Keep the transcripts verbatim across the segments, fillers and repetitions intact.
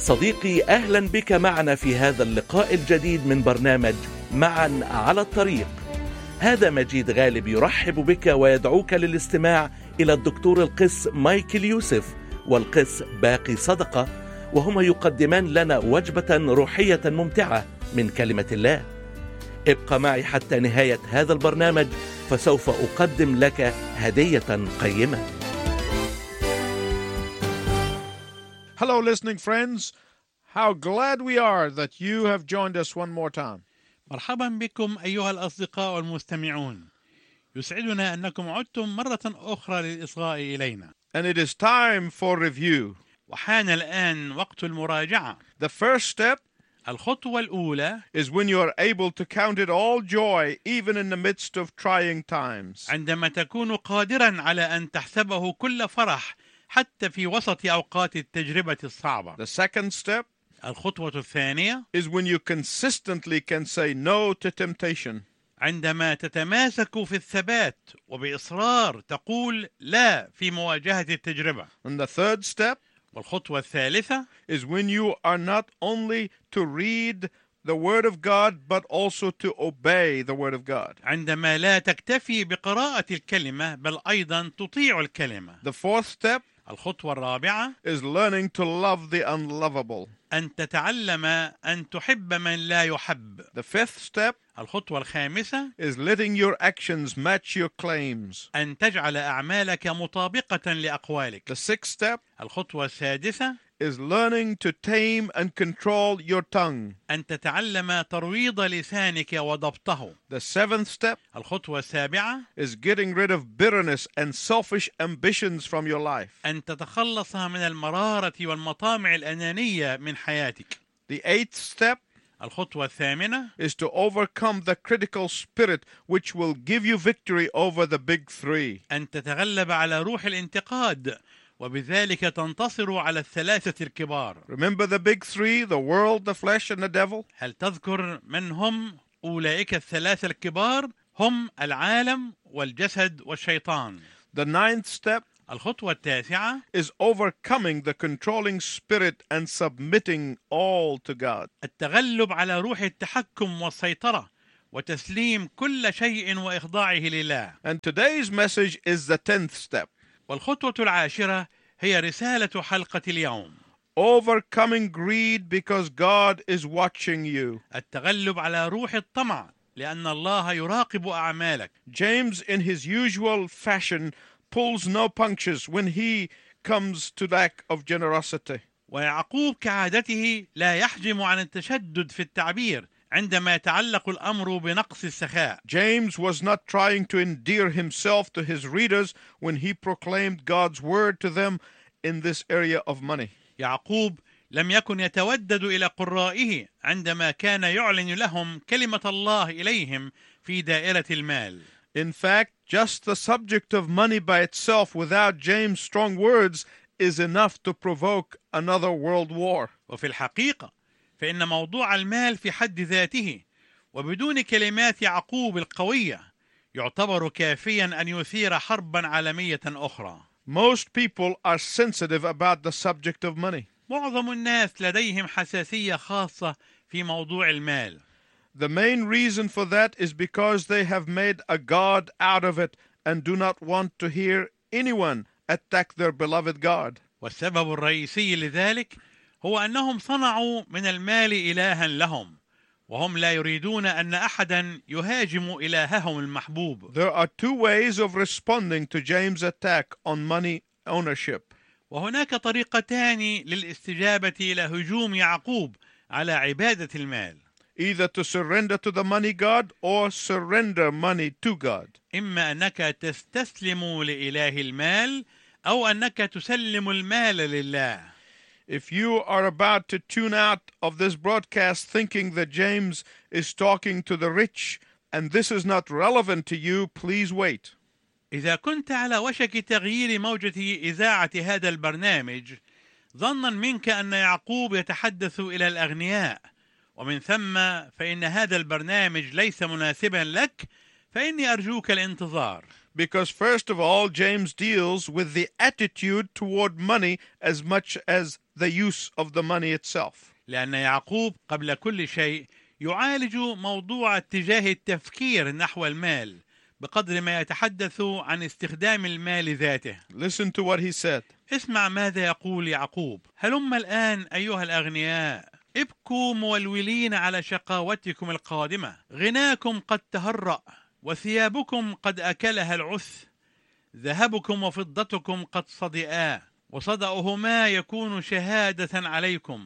صديقي، أهلا بك معنا في هذا اللقاء الجديد من برنامج معا على الطريق. هذا مجيد غالب يرحب بك ويدعوك للاستماع إلى الدكتور القس مايكل يوسف والقس باقي صدقة، وهما يقدمان لنا وجبة روحية ممتعة من كلمة الله. ابقى معي حتى نهاية هذا البرنامج، فسوف أقدم لك هدية قيمة. Hello, listening friends. How glad we are that you have joined us one more time. مرحبا بكم أيها الأصدقاء والمستمعون. يسعدنا أنكم عدتم مرة أخرى للإصغاء إلينا. And it is time for review. وحان الآن وقت المراجعة. The first step الخطوة الأولى is when you are able to count it all joy even in the midst of trying times. عندما تكون قادرا على أن تحسبه كل فرح حتى في وسط أوقات التجربة الصعبة. The second step الخطوة الثانية is when you consistently can say no to temptation. عندما تتماسك في الثبات وبإصرار تقول لا في مواجهة التجربة. And the third step والخطوة الثالثة is when you are not only to read the Word of God but also to obey the Word of God. عندما لا تكتفي بقراءة الكلمة بل أيضا تطيع الكلمة. The fourth step الخطوة الرابعة is learning to love the unlovable. أن تتعلم أن تحب من لا يحب. The fifth step الخطوة الخامسة is letting your actions match your claims. أن تجعل أعمالك مطابقة لأقوالك. The sixth step الخطوة السادسة is learning to tame and control your tongue. أن تتعلم ترويض لسانك وضبطه. The seventh step الخطوة السابعة is getting rid of bitterness and selfish ambitions from your life. أن تتخلص من المرارة والمطامع الأنانية من حياتك. The eighth step الخطوة الثامنة is to overcome the critical spirit which will give you victory over the big three. أن تتغلب على روح الانتقاد وبذلك تنتصر على الثلاثة الكبار. Remember the big three, the world, the flesh, and the devil? هل تذكر من هم أولئك الثلاثة الكبار؟ هم العالم والجسد والشيطان. The ninth step الخطوة التاسعة is overcoming the controlling spirit and submitting all to God. التغلب على روح التحكم والسيطرة وتسليم كل شيء وإخضاعه لله. And today's message is the tenth step. والخطوة العاشرة هي رسالة حلقة اليوم. Overcoming greed because God is watching you. التغلب على روح الطمع لأن الله يراقب أعمالك. James, in his usual fashion, pulls no punches when he comes to lack of generosity. ويعقوب كعادته لا يحجم عن التشدد في التعبير عندما يتعلق الأمر بنقص السخاء. James was not trying to endear himself to his readers when he proclaimed God's word to them in this area of money. يعقوب لم يكن يتودد إلى قرائه عندما كان يعلن لهم كلمة الله إليهم في دائرة المال. In fact, just the subject of money by itself without James' strong words is enough to provoke another world war. وفي الحقيقة فإن موضوع المال في حد ذاته وبدون كلمات يعقوب القوية يعتبر كافيا أن يثير حربا عالمية أخرى. Most people are sensitive about the subject of money. معظم الناس لديهم حساسية خاصة في موضوع المال. The main reason for that is because they have made a god out of it and do not want to hear anyone attack their beloved God. والسبب الرئيسي لذلك هو أنهم صنعوا من المال إلها لهم وهم لا يريدون أن أحدا يهاجم إلههم المحبوب. There are two ways of responding to James' attack on money ownership. وهناك طريقتان للاستجابة إلى هجوم يعقوب على عبادة المال. Either to surrender to the money god or surrender money to God. إما أنك تستسلم لإله المال أو أنك تسلم المال لله. If you are about to tune out of this broadcast thinking that James is talking to the rich and this is not relevant to you, please wait. إذا كنت على وشك تغيير موجة إذاعة هذا البرنامج ظنا منك أن يعقوب يتحدث إلى الأغنياء ومن ثم فإن هذا البرنامج ليس مناسبا لك، فإني أرجوك الانتظار. Because first of all, James deals with the attitude toward money as much as the use of the money itself. لأن يعقوب قبل كل شيء يعالج موضوع اتجاه التفكير نحو المال بقدر ما يتحدث عن استخدام المال ذاته. Listen to what he said. اسمع ماذا يقول يعقوب: هلم الآن أيها الأغنياء، ابكوا مولولين على شقاوتكم القادمة، غناكم قد تهرأ وثيابكم قد أكلها العث، ذهبكم وفضتكم قد صدئا، وصدأهما يكون شهادة عليكم،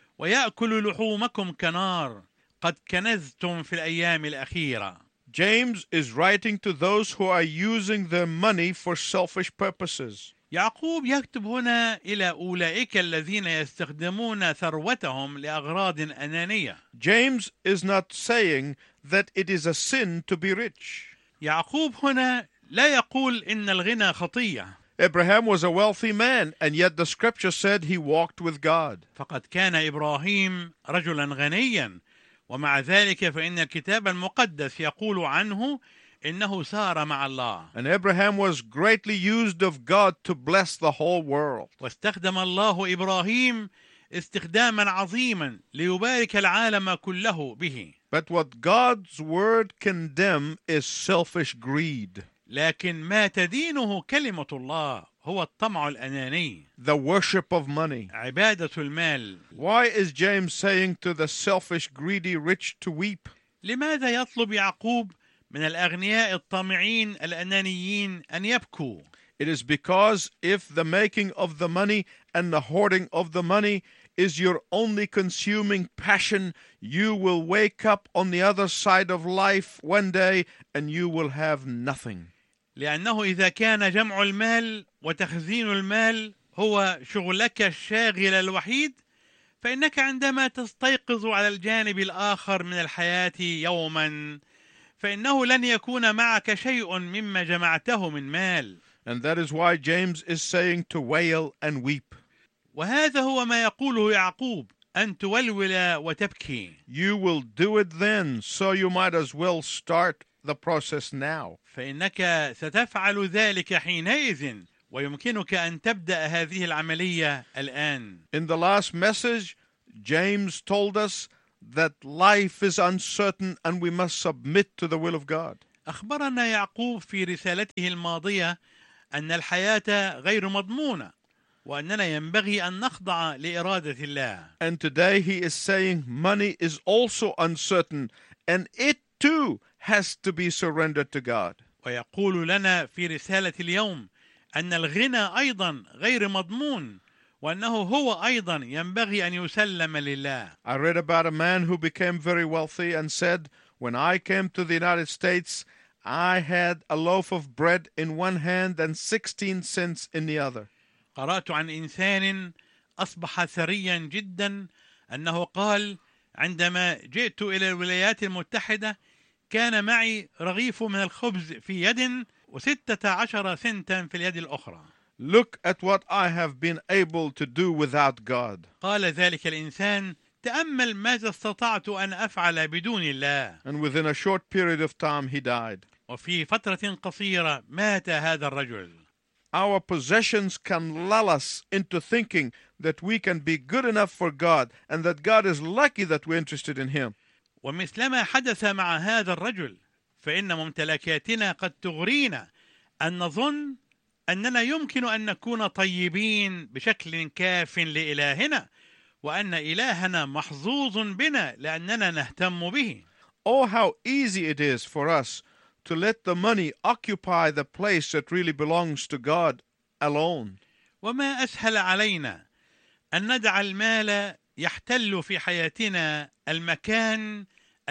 ويأكل لحومكم كنار، قد كنزتم في الأيام الأخيرة. James is writing to those who are using their money for selfish purposes. يعقوب يكتب هنا إلى أولئك الذين يستخدمون ثروتهم لأغراض أنانية. James is not saying that it is a sin to be rich. يعقوب هنا لا يقول إن الغنى خطية. Abraham was a wealthy man, and yet the scripture said he walked with God. فقد كان إبراهيم رجلا غنيا، ومع ذلك فإن الكتاب المقدس يقول عنه إنه سار مع الله. And Abraham was greatly used of God to bless the whole world. واستخدم الله إبراهيم استخداما عظيما ليبارك العالم كله به. But what God's word condemns is selfish greed. لكن ما تدينه كلمة الله هو الطمع الأناني. The worship of money. عبادة المال. Why is James saying to the selfish, greedy rich to weep? لماذا يطلب يعقوب من الأغنياء الطامعين الأنانيين أن يبكوا؟ It is because if the making of the money and the hoarding of the money is your only consuming passion, you will wake up on the other side of life one day and you will have nothing. لأنه إذا كان جمع المال وتخزين المال هو شغلك الشاغل الوحيد، فإنك عندما تستيقظ على الجانب الآخر من الحياة يوما فإنه لن يكون معك شيء مما جمعته من مال. And that is why James is saying to wail and weep. وهذا هو ما يقوله يعقوب: أن تولول وتبكي. You will do it then, so you might as well start the process now. فإنك ستفعل ذلك حينئذ، ويمكنك أن تبدأ هذه العملية الآن. In the last message, James told us that life is uncertain and we must submit to the will of God. أخبرنا يعقوب في رسالته الماضية أن الحياة غير مضمونة، وأننا ينبغي أن نخضع لإرادة الله. And today he is saying money is also uncertain and it too has to be surrendered to God. ويقول لنا في رسالة اليوم أن الغنى أيضا غير مضمون، وأنه هو أيضا ينبغي أن يسلم لله. I read about a man who became very wealthy and said, when I came to the United States, I had a loaf of bread in one hand and sixteen cents in the other. قرأت عن إنسان أصبح ثريا جدا أنه قال: عندما جئت إلى الولايات المتحدة كان معي رغيف من الخبز في يد وستة عشر سنتا في اليد الأخرى. Look at what I have been able to do without God. قال ذلك الإنسان: تأمل ماذا استطعت أن أفعل بدون الله. And within a short period of time he died. وفي فترة قصيرة مات هذا الرجل. Our possessions can lull us into thinking that we can be good enough for God and that God is lucky that we're interested in Him. ومثلما حدث مع هذا الرجل، فإن ممتلكاتنا قد تغرينا أن نظن أننا يمكن أن نكون طيبين بشكل كاف لإلهنا، وأن إلهنا محظوظ بنا لأننا نهتم به. Oh, how easy it is for us to let the money occupy the place that really belongs to God alone. وما أسهل علينا أن ندع المال يحتل في حياتنا المكان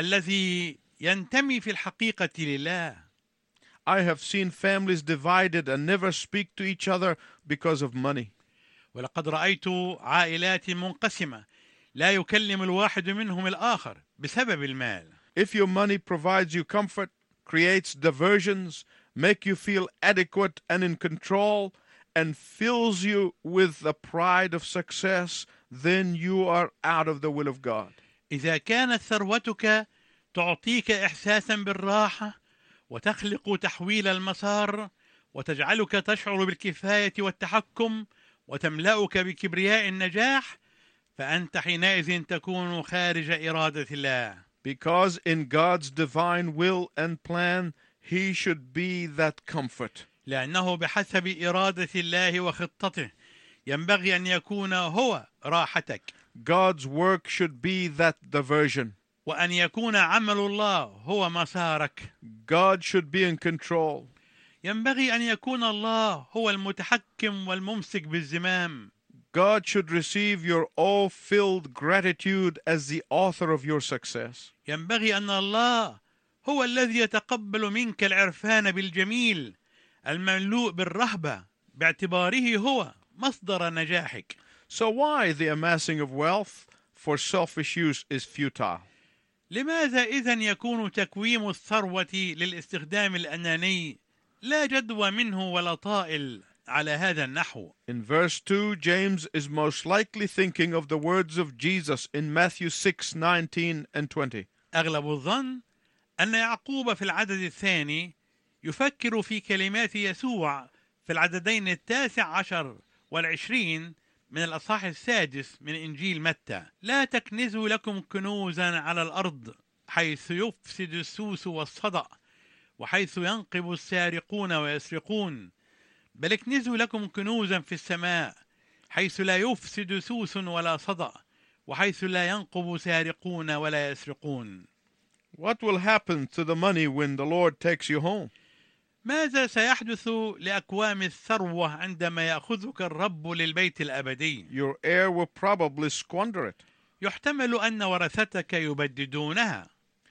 الذي ينتمي في الحقيقة لله. I have seen families divided and never speak to each other because of money. ولقد رأيت عائلات منقسمة لا يكلم الواحد منهم الآخر بسبب المال. If your money provides you comfort, creates diversions, make you feel adequate and in control, and fills you with the pride of success, then you are out of the will of God. إذا كانت ثروتك تعطيك إحساسا بالراحة وتخلق تحويل المسار وتجعلك تشعر بالكفاية والتحكم وتملأك بكبرياء النجاح، فأنت حينئذ تكون خارج إرادة الله. Because in God's divine will and plan, He should be that comfort. لأنه بحسب إرادة الله وخطته ينبغي أن يكون هو راحتك. God's work should be that diversion. وأن يكون عمل الله هو مسارك. God should be in control. ينبغي أن يكون الله هو المتحكم والممسك بالزمام. God should receive your awe-filled gratitude as the author of your success. ينبغي أن الله هو الذي يتقبل منك العرفان بالجميل المملوء بالرهبة باعتباره هو مصدر نجاحك. So why the amassing of wealth for selfish use is futile? لماذا إذن يكون تكويم الثروة للاستخدام الأناني لا جدوى منه ولا طائل على هذا النحو؟ In verse two, James is most likely thinking of the words of Jesus in Matthew six, nineteen and twenty. أغلب الظن أن يعقوب في العدد الثاني يفكر في كلمات يسوع في العددين التاسع عشر والعشرين من الأصحاح السادس من إنجيل متى: لا تكنزوا لكم كنوزا على الأرض حيث يفسد السوس والصدأ وحيث ينقب السارقون ويسرقون، بل اكنزوا لكم كنوزا في السماء حيث لا يفسد سوس ولا صدأ وحيث لا ينقب سارقون ولا يسرقون. What will happen to the money when the Lord takes you home? ماذا سيحدث لأكوام الثروة عندما يأخذك الرب للبيت الأبدي؟ Your heir will probably squander it. يحتمل أن ورثتك يبددونها.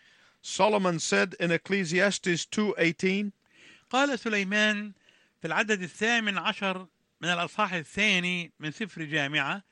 Solomon said in Ecclesiastes two eighteen, قال سليمان في العدد الثامن عشر من الأصحاح الثاني من سفر جامعة: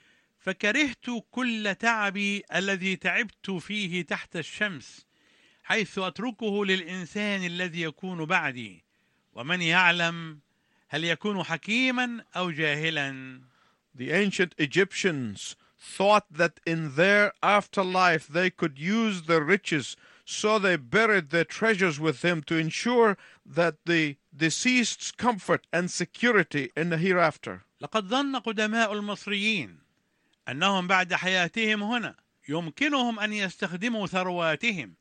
فكرهت كل تعبي الذي تعبت فيه تحت الشمس حيث أتركه للإنسان الذي يكون بعدي، ومن يعلم هل يكون حكيما أو جاهلا. The ancient Egyptians thought that in their afterlife they could use their riches, so they buried their treasures with them to ensure that the deceased's comfort and security in the hereafter. لقد ظن قدماء المصريين أنهم بعد حياتهم هنا يمكنهم أن يستخدموا ثرواتهم،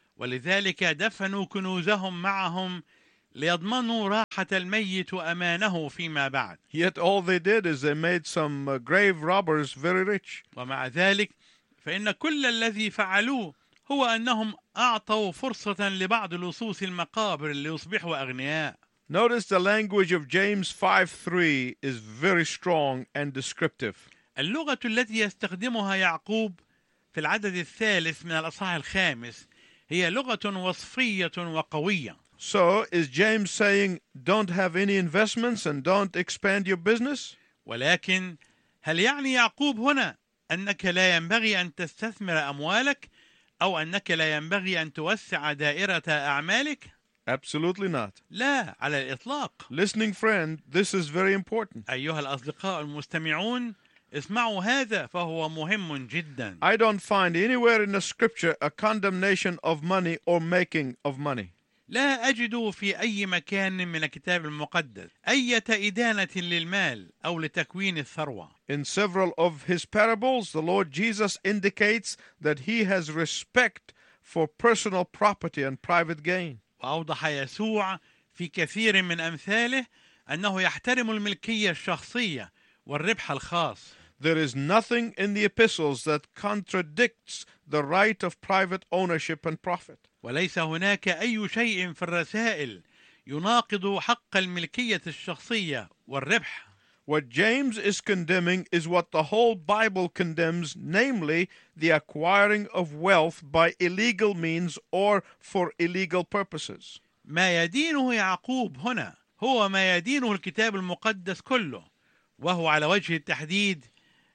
ولذلك دفنوا كنوزهم معهم ليضمنوا راحة الميت وأمانه فيما بعد. Yet all they did is they made some uh, grave robbers very rich. ومع ذلك فإن كل الذي فعلوه هو أنهم أعطوا فرصة لبعض لصوص المقابر ليصبحوا أغنياء. Notice the language of James five three is very strong and descriptive. اللغة التي يستخدمها يعقوب في العدد الثالث من الأصحاح الخامس هي لغة وصفية وقوية. So is James saying don't have any investments and don't expand your business? ولكن هل يعني يعقوب هنا أنك لا ينبغي أن تستثمر أموالك أو أنك لا ينبغي أن توسع دائرة أعمالك؟ Absolutely not. لا على الإطلاق. Listening friend, this is very important. أيها الأصدقاء المستمعون، اسمعوا هذا فهو مهم جدا. I don't find anywhere in the scripture a condemnation of money or making of money. لا أجد في أي مكان من الكتاب المقدس أي إدانة للمال أو لتكوين الثروة. In several of his parables, the Lord Jesus indicates that he has respect for personal property and private gain. وأوضح يسوع في كثير من أمثاله أنه يحترم الملكية الشخصية والربح الخاص. There is nothing in the epistles that contradicts the right of private ownership and profit. وليس هناك أي شيء في الرسائل يناقض حق الملكية الشخصية والربح. What James is condemning is what the whole Bible condemns, namely the acquiring of wealth by illegal means or for illegal purposes. ما يدينه يعقوب هنا هو ما يدينه الكتاب المقدس كله، وهو على وجه التحديد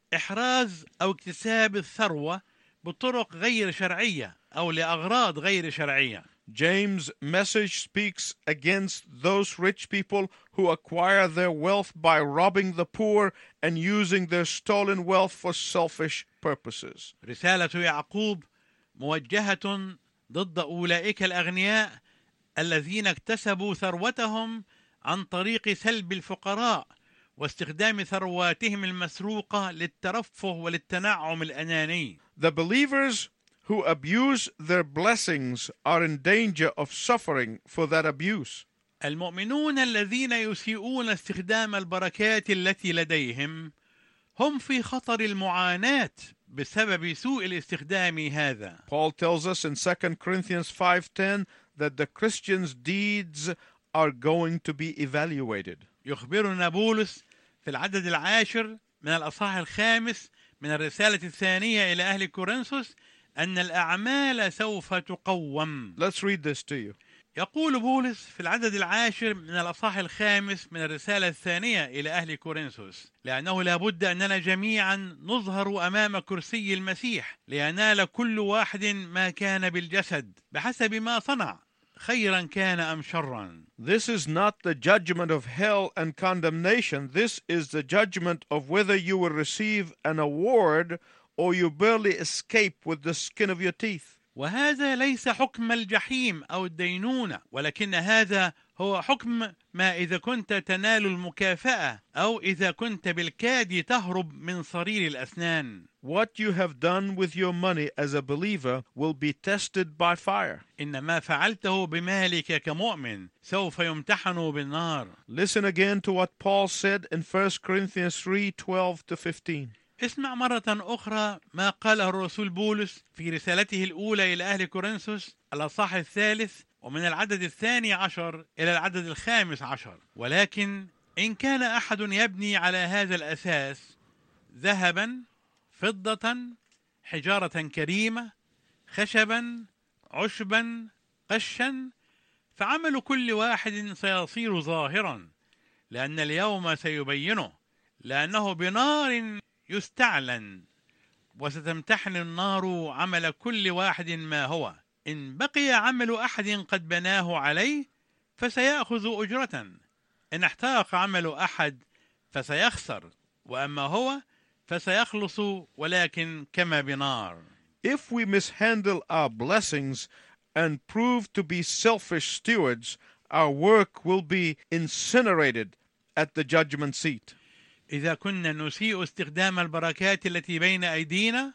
إحراز أو اكتساب الثروة بطرق غير شرعية أو لأغراض غير شرعية. James' message speaks against those rich people who acquire their wealth by robbing the poor and using their stolen wealth for selfish purposes. رسالة يعقوب موجهة ضد أولئك الأغنياء الذين اكتسبوا ثروتهم عن طريق سلب الفقراء واستخدام ثرواتهم المسروقة للترفه وللتنعم الأناني. The believers who abuse their blessings are in danger of suffering for that abuse. المؤمنون الذين يسيئون استخدام البركات التي لديهم هم في خطر المعاناة بسبب سوء الاستخدام هذا. Paul tells us in Second Corinthians five ten that the Christians' deeds are going to be evaluated. يخبرنا بولس في العدد العاشر من الأصحاح الخامس من الرسالة الثانية إلى أهل كورنثوس أن الأعمال سوف تقوم. Let's read this to you. يقول بولس في العدد العاشر من الأصحاح الخامس من الرسالة الثانية إلى أهل كورنثوس: لأنه لا بد أننا جميعا نظهر أمام كرسي المسيح لينال كل واحد ما كان بالجسد بحسب ما صنع، خيرا كان أم شرا. This is not the judgment of hell and condemnation. This is the judgment of whether you will receive an award or you barely escape with the skin of your teeth. وهذا ليس حكم الجحيم أو الدينونة، ولكن هذا هو حكم ما إذا كنت تنال المكافأة أو إذا كنت بالكاد تهرب من صرير الأسنان. What you have done with your money as a believer will be tested by fire. إن ما فعلته بمالك كمؤمن سوف يمتحن بالنار. Listen again to what Paul said in First Corinthians three twelve to fifteen. اسمع مرة أخرى ما قاله الرسول بولس في رسالته الأولى إلى أهل كورنثوس الأصحاح الثالث ومن العدد الثاني عشر إلى العدد الخامس عشر: ولكن إن كان أحد يبني على هذا الأساس ذهبا، فضة، حجارة كريمة، خشبا، عشبا، قشا، فعمل كل واحد سيصير ظاهرا، لأن اليوم سيبينه، لأنه بنار يستعلن، وستمتحن النار عمل كل واحد ما هو. إن بقي عمل أحد قد بناه عليه فسيأخذ أجرة، إن احترق عمل أحد فسيخسر، وأما هو فسيخلص ولكن كما بنار. If we mishandle our blessings and prove to be selfish stewards, our work will be incinerated at the judgment seat. إذا كنا نسيء استخدام البركات التي بين أيدينا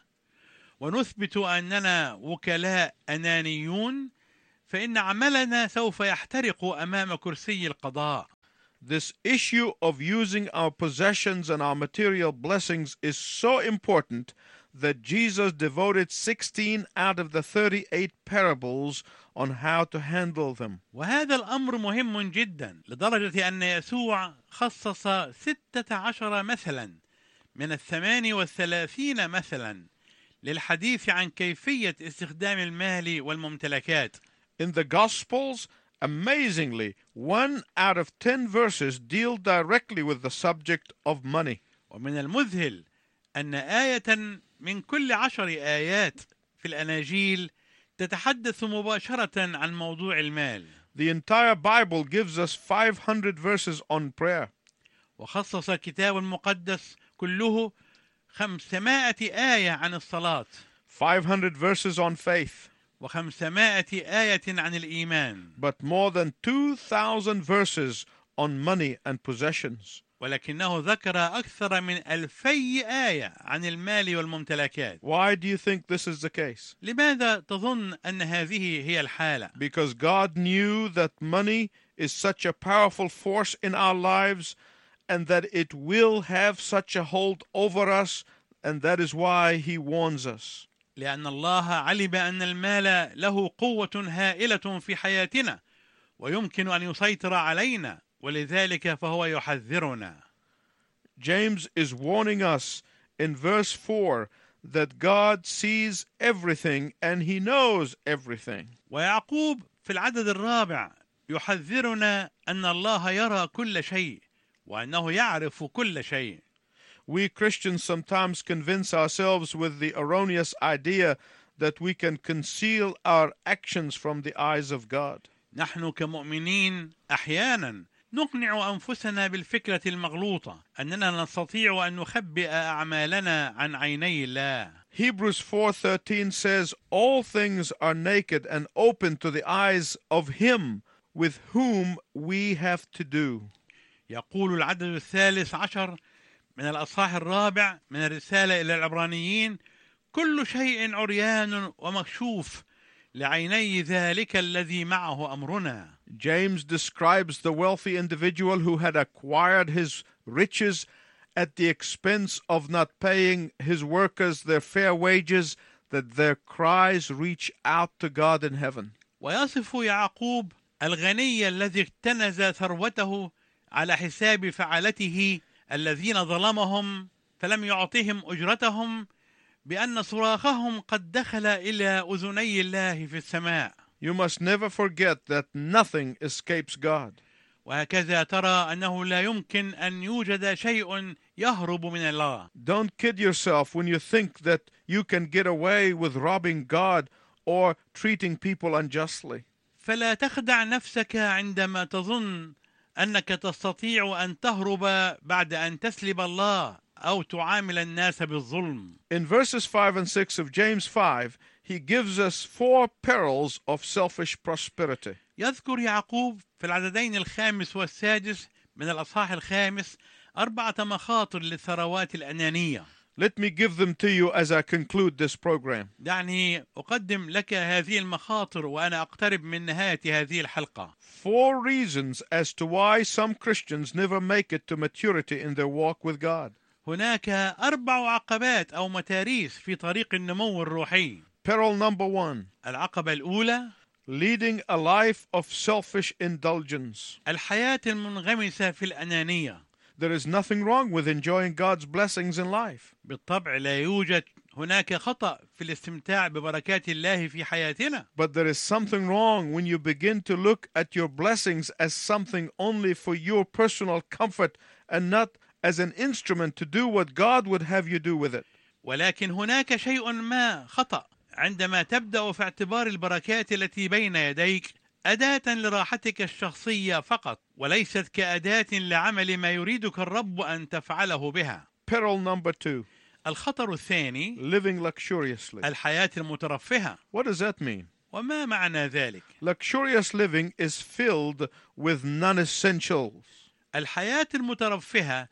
ونثبت أننا وكلاء أنانيون، فإن عملنا سوف يحترق أمام كرسي القضاء. This issue of using our possessions and our material blessings is so important that Jesus devoted sixteen out of the thirty-eight parables on how to handle them. وهذا الأمر مهم جدا لدرجة أن يسوع خصص ستة عشر مثلا من الثمان والثلاثين مثلا للحديث عن كيفية استخدام المال والممتلكات. In the Gospels, amazingly, one out of ten verses deal directly with the subject of money. ومن المذهل أن آية من كل عشر آيات في الأناجيل تتحدث مباشرة عن موضوع المال. The entire Bible gives us five hundred verses on prayer. وخصص الكتاب المقدس كله خمسمائة آية عن الصلاة. five hundred verses on faith. وخمسمائة آية عن الإيمان. But more than two thousand verses on money and possessions. ولكنه ذكر أكثر من ألفي آية عن المال والممتلكات. Why do you think this is the case? لماذا تظن أن هذه هي الحالة؟ Because God knew that money is such a powerful force in our lives and that it will have such a hold over us, and that is why He warns us. لأن الله علم أن المال له قوة هائلة في حياتنا ويمكن أن يسيطر علينا، ولذلك فهو يحذرنا. James is warning us in verse four that God sees everything and He knows everything. ويعقوب في العدد الرابع يحذرنا أن الله يرى كل شيء وأنه يعرف كل شيء. We Christians sometimes convince ourselves with the erroneous idea that we can conceal our actions from the eyes of God. نحن كمؤمنين أحيانا نقنع أنفسنا بالفكرة المغلوطة أننا نستطيع أن نخبئ أعمالنا عن عيني الله. Hebrews four thirteen says, all things are naked and open to the eyes of Him with whom we have to do. يقول العدد الثالث عشر من الأصحاح الرابع من الرسالة إلى العبرانيين: كل شيء عريان ومكشوف لعيني ذلك الذي معه أمرنا. James describes the wealthy individual who had acquired his riches at the expense of not paying his workers their fair wages, that their cries reach out to God in heaven. ويصف يعقوب الغني الذي اكتنز ثروته على حساب فعلته الذين ظلمهم فلم يعطهم أجرتهم بأن صراخهم قد دخل إلى أذني الله في السماء. You must never forget that nothing escapes God. وهكذا ترى أنه لا يمكن أن يوجد شيء يهرب من الله. Don't kid yourself when you think that you can get away with robbing God or treating people unjustly. فلا تخدع نفسك عندما تظن أنك تستطيع أن تهرب بعد أن تسلب الله أو تعامل الناس بالظلم. In verses five and six of James five, he gives us four perils of selfish prosperity. يذكر يعقوب في العددين الخامس والسادس من الأصحاح الخامس أربعة مخاطر للثروات الأنانية. Let me give them to you as I conclude this program. دعني أقدم لك هذه المخاطر وأنا أقترب من نهاية هذه الحلقة. Four reasons as to why some Christians never make it to maturity in their walk with God. هناك أربع عقبات أو متاريس في طريق النمو الروحي. Peril number one, العقبة الأولى leading a life of selfish indulgence. الحياة المنغمسة في الأنانية. There is nothing wrong with enjoying God's blessings in life. بالطبع لا يوجد هناك خطأ في الاستمتاع ببركات الله في حياتنا. But there is something wrong when you begin to look at your blessings as something only for your personal comfort and not as an instrument to do what God would have you do with it. ولكن هناك شيء ما خطأ عندما تبدأ في اعتبار البركات التي بين يديك أداة لراحتك الشخصية فقط وليست كأداة لعمل ما يريدك الرب أن تفعله بها. Peril number two, الخطر الثاني living luxuriously. الحياة المترفهة. What does that mean? وما معنى ذلك؟ Luxurious living is filled with non-essentials. الحياة المترفهة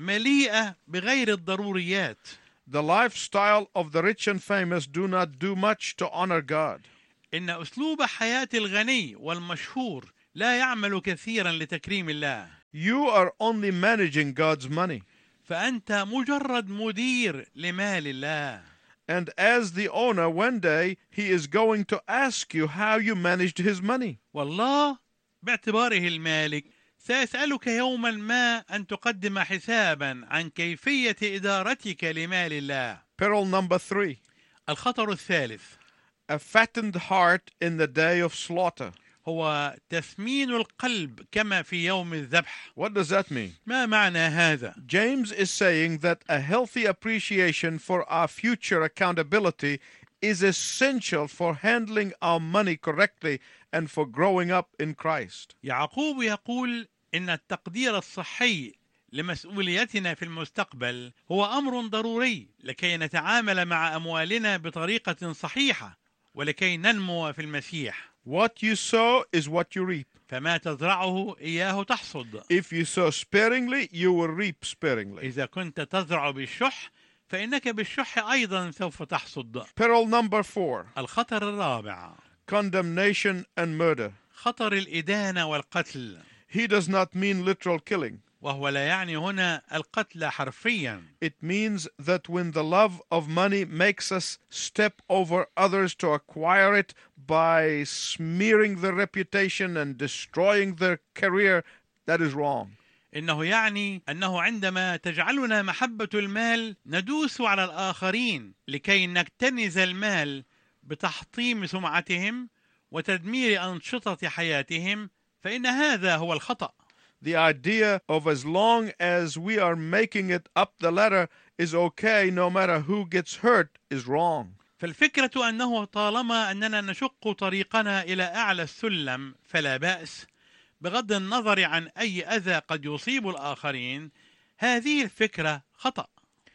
مليئة بغير الضروريات. The lifestyle of the rich and famous do not do much to honor God. إن أسلوب حياة الغني والمشهور لا يعمل كثيرا لتكريم الله. You are only managing God's money. فأنت مجرد مدير لمال الله. And as the owner, one day he is going to ask you how you managed his money. والله باعتباره المالك سيسألك يوما ما أن تقدم حسابا عن كيفية إدارتك لمال الله. Peril number three, الخطر الثالث a fattened heart in the day of slaughter. هو تثمين القلب كما في يوم الذبح. What does that mean? ما معنى هذا؟ James is saying that a healthy appreciation for our future accountability is essential for handling our money correctly and for growing up in Christ. يعقوب يقول إن التقدير الصحي لمسؤوليتنا في المستقبل هو أمر ضروري لكي نتعامل مع أموالنا بطريقة صحيحة ولكي ننمو في المسيح. What you sow is what you reap. فما تزرعه إياه تحصد. If you sow sparingly, you will reap sparingly. إذا كنت تزرع بالشح فإنك بالشح أيضا سوف تحصد. Peril number four, الخطر الرابع condemnation and murder. خطر الإدانة والقتل. He does not mean literal killing. وهو لا يعني هنا القتل حرفيا. It means that when the love of money makes us step over others to acquire it by smearing their reputation and destroying their career, that is wrong. إنه يعني أنه عندما تجعلنا محبة المال ندوس على الآخرين لكي نكتنز المال بتحطيم سمعتهم وتدمير أنشطة حياتهم فإن هذا هو الخطأ. The idea of as long as we are making it up the ladder is okay no matter who gets hurt is wrong. فالفكرة أنه طالما أننا نشق طريقنا إلى أعلى السلم فلا بأس بغض النظر عن أي أذى قد يصيب الآخرين، هذه الفكرة خطأ.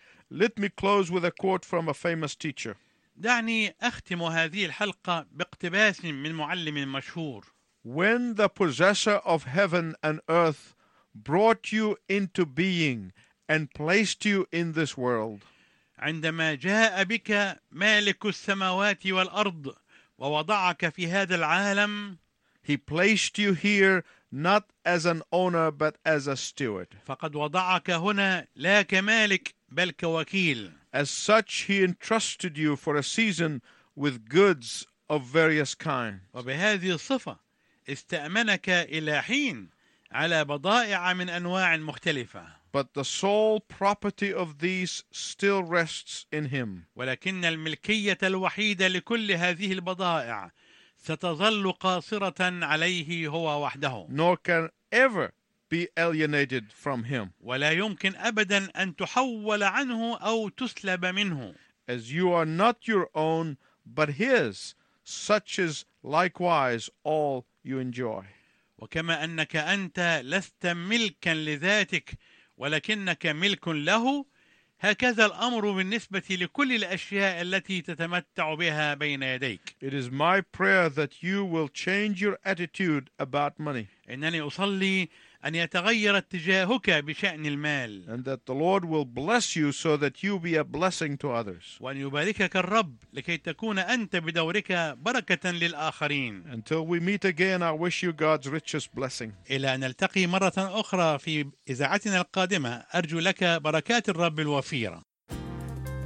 Let me close with a quote from a famous teacher. دعني أختم هذه الحلقة باقتباس من معلم مشهور. when the possessor of heaven and earth brought you into being and placed you in this world. عندما جاء بك مالك السماوات والأرض ووضعك في هذا العالم، He placed you here not as an owner but as a steward. فقد وضعك هنا لا كمالك بل كوكيل. As such, he entrusted you for a season with goods of various kinds. وبهذه الصفة استأمنك إلى حين على بضائع من أنواع مختلفة. But the sole property of these still rests in him. ولكن الملكية الوحيدة لكل هذه البضائع ستظل قاصرة عليه هو وحده. Nor can ever be alienated from him. ولا يمكن أبدا أن تحول عنه أو تسلب منه. As you are not your own but his, such is likewise all you enjoy. وكما أنك أنت لست ملكا لذاتك ولكنك ملك له، هكذا الأمر بالنسبة لكل الأشياء التي تتمتع بها بين يديك. It is my prayer that you will change your attitude about money. إنني أصلي أن يتغير اتجاهك بشأن المال، And that the Lord will bless you so that you be a blessing to others. وأن يباركك الرب لكي تكون أنت بدورك بركة للآخرين. Until we meet again, I wish you God's richest blessing. إلى أن نلتقي مرة أخرى في إذاعتنا القادمة، أرجو لك بركات الرب الوفيرة.